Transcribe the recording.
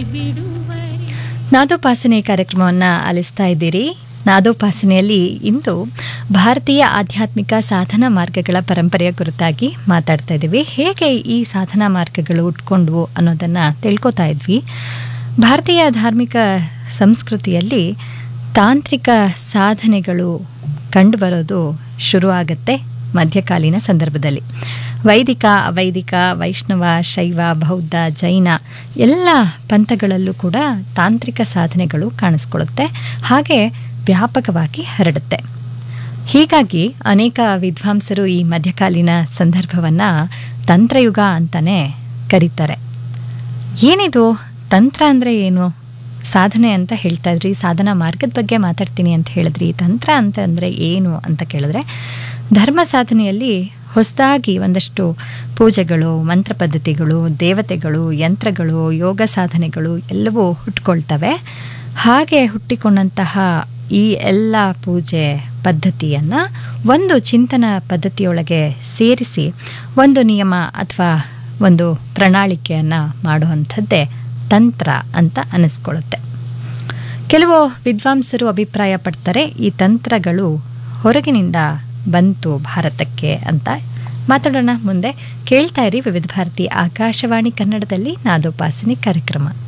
ನಾದೋಪಾಸನೆ ಕಾರ್ಯಕ್ರಮವನ್ನು ಆಲಿಸ್ತಾ ಇದ್ದೀರಿ. ನಾದೋಪಾಸನೆಯಲ್ಲಿ ಇಂದು ಭಾರತೀಯ ಆಧ್ಯಾತ್ಮಿಕ ಸಾಧನಾ ಮಾರ್ಗಗಳ ಪರಂಪರೆಯ ಕುರಿತಾಗಿ ಮಾತಾಡ್ತಾ ಇದ್ದೀವಿ. ಹೇಗೆ ಈ ಸಾಧನಾ ಮಾರ್ಗಗಳು ಉಟ್ಕೊಂಡ್ವು ಅನ್ನೋದನ್ನು ತಿಳ್ಕೊತಾ ಇದ್ವಿ. ಭಾರತೀಯ ಧಾರ್ಮಿಕ ಸಂಸ್ಕೃತಿಯಲ್ಲಿ ತಾಂತ್ರಿಕ ಸಾಧನೆಗಳು ಕಂಡುಬರೋದು ಶುರುವಾಗುತ್ತೆ ಮಧ್ಯಕಾಲೀನ ಸಂದರ್ಭದಲ್ಲಿ. ವೈದಿಕ, ಅವೈದಿಕ, ವೈಷ್ಣವ, ಶೈವ, ಬೌದ್ಧ, ಜೈನ ಎಲ್ಲ ಪಂಥಗಳಲ್ಲೂ ಕೂಡ ತಾಂತ್ರಿಕ ಸಾಧನೆಗಳು ಕಾಣಿಸ್ಕೊಳ್ಳುತ್ತೆ, ಹಾಗೆ ವ್ಯಾಪಕವಾಗಿ ಹರಡುತ್ತೆ. ಹೀಗಾಗಿ ಅನೇಕ ವಿದ್ವಾಂಸರು ಈ ಮಧ್ಯಕಾಲೀನ ಸಂದರ್ಭವನ್ನು ತಂತ್ರಯುಗ ಅಂತಲೇ ಕರೀತಾರೆ. ಏನಿದು ತಂತ್ರ ಅಂದರೆ ಏನು? ಸಾಧನೆ ಅಂತ ಹೇಳ್ತಾ ಇದ್ರಿ, ಸಾಧನಾ ಮಾರ್ಗದ ಬಗ್ಗೆ ಮಾತಾಡ್ತೀನಿ ಅಂತ ಹೇಳಿದ್ರಿ. ತಂತ್ರ ಅಂತಂದರೆ ಏನು ಅಂತ ಕೇಳಿದ್ರೆ, ಧರ್ಮ ಸಾಧನೆಯಲ್ಲಿ ಹೊಸದಾಗಿ ಒಂದಷ್ಟು ಪೂಜೆಗಳು, ಮಂತ್ರ ಪದ್ಧತಿಗಳು, ದೇವತೆಗಳು, ಯಂತ್ರಗಳು, ಯೋಗ ಸಾಧನೆಗಳು ಎಲ್ಲವೂ ಹುಟ್ಕೊಳ್ತವೆ. ಹಾಗೆ ಹುಟ್ಟಿಕೊಂಡಂತಹ ಈ ಎಲ್ಲ ಪೂಜೆ ಪದ್ಧತಿಯನ್ನು ಒಂದು ಚಿಂತನ ಪದ್ಧತಿಯೊಳಗೆ ಸೇರಿಸಿ ಒಂದು ನಿಯಮ ಅಥವಾ ಒಂದು ಪ್ರಣಾಳಿಕೆಯನ್ನು ಮಾಡುವಂಥದ್ದೇ ತಂತ್ರ ಅಂತ ಅನ್ನಿಸ್ಕೊಳ್ಳುತ್ತೆ. ಕೆಲವು ವಿದ್ವಾಂಸರು ಅಭಿಪ್ರಾಯ ಪಡ್ತಾರೆ ಈ ತಂತ್ರಗಳು ಹೊರಗಿನಿಂದ ಬಂತು ಭಾರತಕ್ಕೆ ಅಂತ. ಮಾತಾಡೋಣ ಮುಂದೆ. ಕೇಳ್ತಾ ಇರಿ ವಿವಿಧ ಭಾರತಿ ಆಕಾಶವಾಣಿ ಕನ್ನಡದಲ್ಲಿ ನಾದೋಪಾಸನೆ ಕಾರ್ಯಕ್ರಮ.